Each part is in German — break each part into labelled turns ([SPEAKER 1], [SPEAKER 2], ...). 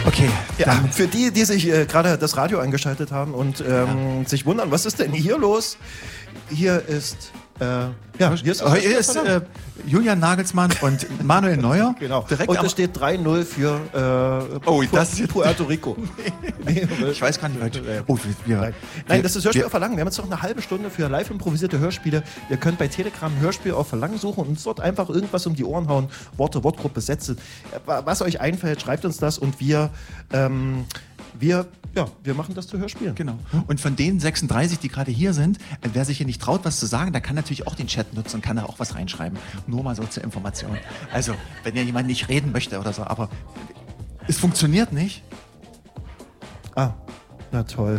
[SPEAKER 1] Okay.
[SPEAKER 2] Ja, für die sich gerade das Radio eingeschaltet haben und sich wundern, was ist denn hier los? Hier ist
[SPEAKER 1] Julian Nagelsmann und Manuel Neuer.
[SPEAKER 2] Genau.
[SPEAKER 1] Direkt
[SPEAKER 2] und es steht 3-0 für Puerto Rico.
[SPEAKER 1] Nee, ich weiß gar nicht,
[SPEAKER 2] Nein, das ist Hörspiel auf Verlangen. Wir haben jetzt noch eine halbe Stunde für live improvisierte Hörspiele. Ihr könnt bei Telegram Hörspiel auf Verlangen suchen und uns dort einfach irgendwas um die Ohren hauen. Worte, Wortgruppe, Sätze. Was euch einfällt, schreibt uns das und wir machen das zu Hörspielen.
[SPEAKER 1] Genau. Und von den 36, die gerade hier sind, wer sich hier nicht traut, was zu sagen, der kann natürlich auch den Chat nutzen und kann da auch was reinschreiben. Nur mal so zur Information. Also, wenn ja jemand nicht reden möchte oder so, aber es funktioniert nicht.
[SPEAKER 2] Ah, na toll.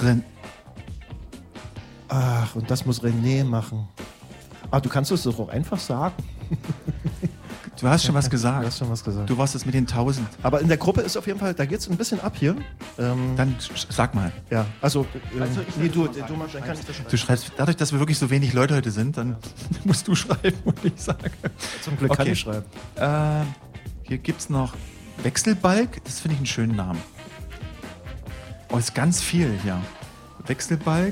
[SPEAKER 2] Ach, und das muss René machen. Ah, du kannst es doch auch einfach sagen.
[SPEAKER 1] Du hast schon was gesagt.
[SPEAKER 2] Du hast schon was gesagt.
[SPEAKER 1] Du warst es mit den 1000.
[SPEAKER 2] Aber in der Gruppe ist auf jeden Fall, da geht es ein bisschen ab hier.
[SPEAKER 1] Dann sag mal.
[SPEAKER 2] Ja, also du machst, dann kann ich das schreiben.
[SPEAKER 1] Du schreibst, dadurch, dass wir wirklich so wenig Leute heute sind, dann musst du schreiben und ich sage.
[SPEAKER 2] Zum Glück kann ich schreiben.
[SPEAKER 1] Hier gibt es noch Wechselbalg, das finde ich einen schönen Namen. Oh, ist ganz viel hier. Wechselbalg.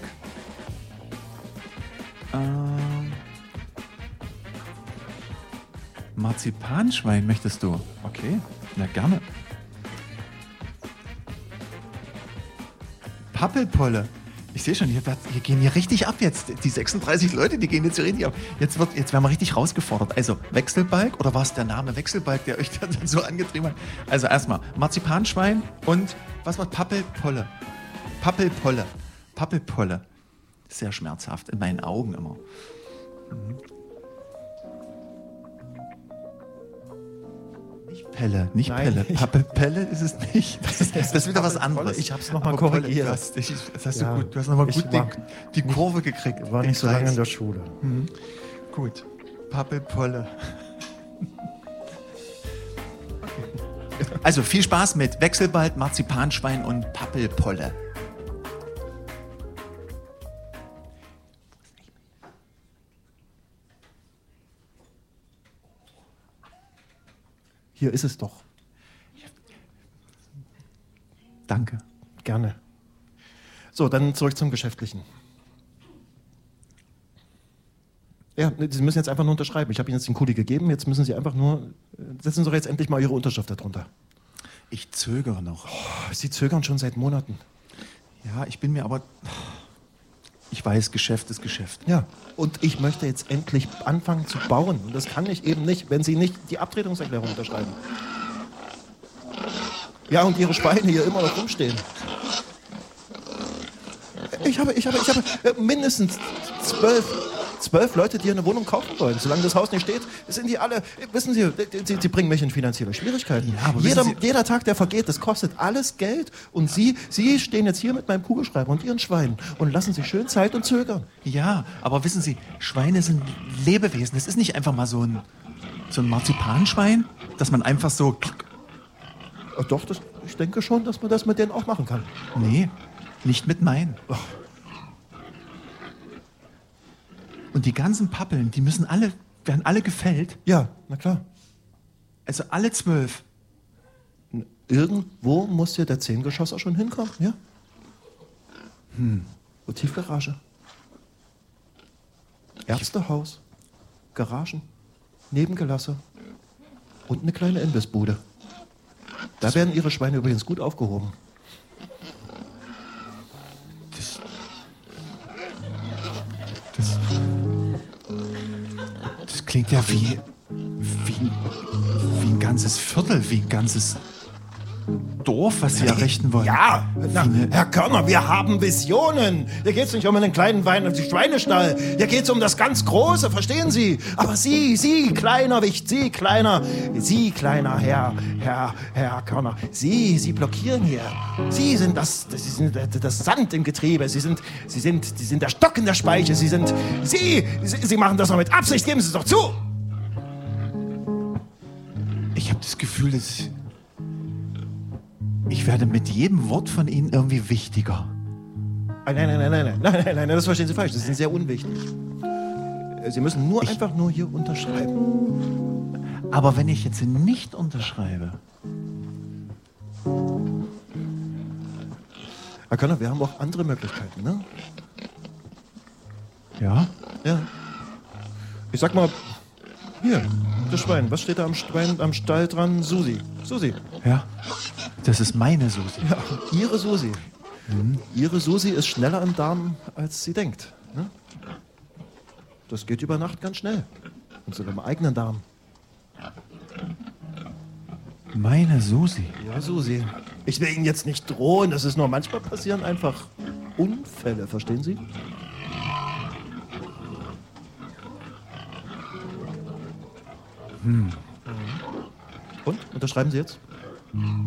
[SPEAKER 1] Marzipanschwein möchtest du? Okay, na gerne. Pappelpolle. Ich sehe schon, hier gehen hier richtig ab jetzt. Die 36 Leute, die gehen jetzt hier richtig ab. Jetzt werden wir richtig rausgefordert. Also Wechselbalg, oder war es der Name Wechselbalg, der euch dann so angetrieben hat? Also erstmal Marzipanschwein und was war Pappelpolle? Pappelpolle. Sehr schmerzhaft, in meinen Augen immer. Nicht Pelle. Pelle ist es nicht. Das ist wieder was anderes.
[SPEAKER 2] Ich hab's nochmal korrigiert.
[SPEAKER 1] Das hast du gut. Du hast nochmal gut die Kurve gekriegt.
[SPEAKER 2] War nicht so lange in der Schule.
[SPEAKER 1] Mhm. Gut. Pappelpolle. Also viel Spaß mit Wechselbalg, Marzipanschwein und Pappelpolle.
[SPEAKER 2] Hier ist es doch.
[SPEAKER 1] Danke.
[SPEAKER 2] Gerne. So, dann zurück zum Geschäftlichen. Ja, Sie müssen jetzt einfach nur unterschreiben. Ich habe Ihnen jetzt den Kuli gegeben, jetzt müssen Sie einfach nur... Setzen Sie doch jetzt endlich mal Ihre Unterschrift darunter.
[SPEAKER 1] Ich zögere noch.
[SPEAKER 2] Sie zögern schon seit Monaten.
[SPEAKER 1] Ja, ich bin mir aber... Ich weiß, Geschäft ist Geschäft.
[SPEAKER 2] Ja, und ich möchte jetzt endlich anfangen zu bauen. Und das kann ich eben nicht, wenn Sie nicht die Abtretungserklärung unterschreiben. Ja, und Ihre Schweine hier immer noch rumstehen. Ich habe mindestens 12 Leute, die hier eine Wohnung kaufen wollen. Solange das Haus nicht steht, sind die alle, wissen Sie, sie bringen mich in finanzielle Schwierigkeiten. Ja, aber jeder Tag, der vergeht, das kostet alles Geld. Und Sie stehen jetzt hier mit meinem Kugelschreiber und Ihren Schweinen und lassen sich schön Zeit und zögern.
[SPEAKER 1] Ja, aber wissen Sie, Schweine sind Lebewesen. Das ist nicht einfach mal so ein Marzipanschwein, dass man einfach so...
[SPEAKER 2] Doch, ich denke schon, dass man das mit denen auch machen kann.
[SPEAKER 1] Nee, nicht mit meinen. Oh. Und die ganzen Pappeln, werden alle gefällt?
[SPEAKER 2] Ja, na klar.
[SPEAKER 1] Also alle 12?
[SPEAKER 2] Irgendwo muss ja der 10-Geschosser schon hinkommen, ja? Tiefgarage. Ärztehaus. Garagen. Nebengelasse. Und eine kleine Imbissbude. Da werden Ihre Schweine übrigens gut aufgehoben.
[SPEAKER 1] Das klingt ja wie ein ganzes Viertel, wie ein ganzes Dorf, was Sie errichten wollen.
[SPEAKER 2] Ja, Herr Körner, wir haben Visionen. Hier geht es nicht um einen kleinen Schweinestall. Hier geht es um das ganz Große, verstehen Sie? Aber Sie, kleiner Wicht, Sie, kleiner Herr Körner, Sie blockieren hier. Sie sind das Sand im Getriebe. Sie sind der Stock in der Speiche. Sie machen das noch mit Absicht. Geben Sie es doch zu.
[SPEAKER 1] Ich habe das Gefühl, dass ich werde mit jedem Wort von Ihnen irgendwie wichtiger.
[SPEAKER 2] Nein, das verstehen Sie falsch. Das ist sehr unwichtig. Sie müssen einfach nur hier unterschreiben.
[SPEAKER 1] Aber wenn ich jetzt nicht unterschreibe,
[SPEAKER 2] Herr Körner, wir haben auch andere Möglichkeiten, ne?
[SPEAKER 1] Ja?
[SPEAKER 2] Ja. Ich sag mal, hier, das Schwein. Was steht da am Schwein, am Stall dran? Susi. Susi.
[SPEAKER 1] Ja. Das ist meine Susi.
[SPEAKER 2] Ja, Ihre Susi. Ihre Susi ist schneller im Darm, als sie denkt. Ne? Das geht über Nacht ganz schnell. Und sogar im eigenen Darm.
[SPEAKER 1] Meine Susi.
[SPEAKER 2] Ja, Susi. Ich will Ihnen jetzt nicht drohen. Das ist nur manchmal passieren einfach Unfälle, verstehen Sie? Und? Unterschreiben Sie jetzt?